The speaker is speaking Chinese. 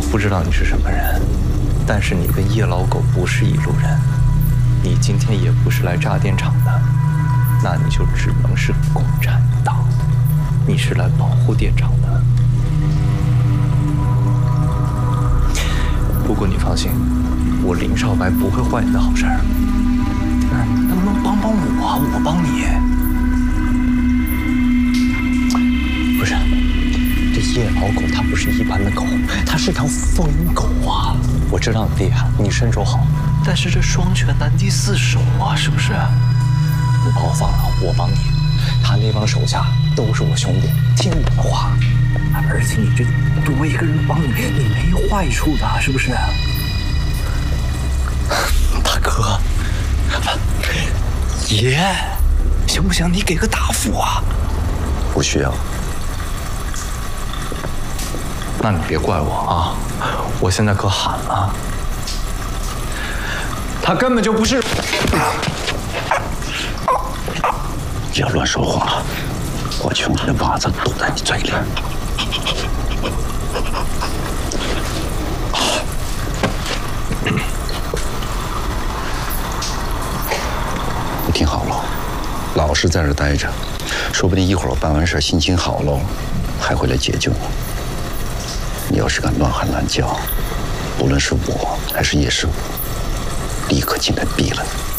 不知道你是什么人，但是你跟叶老狗不是一路人，你今天也不是来炸电厂的，那你就只能是共产党，你是来保护电厂的。不过你放心，我林少白不会坏你的好事儿。能不能帮帮我？我帮你。不是，这叶老狗它不是一般的狗，它是条疯狗啊！我知道你厉害，你身手好，但是这双拳难敌四手啊，是不是？你把我放了，我帮你。他那帮手下都是我兄弟，听我的话。而且你这多一个人帮你，你没坏处的，是不是？大哥，爷，行不行？你给个答复啊！ 不需要。 那你别怪我啊！我现在可喊了，他根本就不是。 别乱说话，我兄弟的袜子堵在你嘴里。你听好了，老实在这待着，说不定一会儿我办完事心情好喽，还会来解救你。你要是敢乱喊乱叫，不论是我还是叶师傅，立刻进来毙了你。